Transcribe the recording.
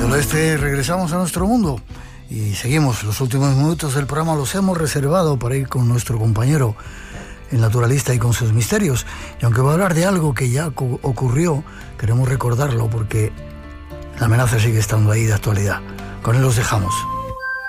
Del oeste regresamos a nuestro mundo y seguimos. Los últimos minutos del programa los hemos reservado para ir con nuestro compañero, el naturalista, y con sus misterios. Y aunque va a hablar de algo que ya ocurrió, queremos recordarlo porque la amenaza sigue estando ahí de actualidad. Con él los dejamos.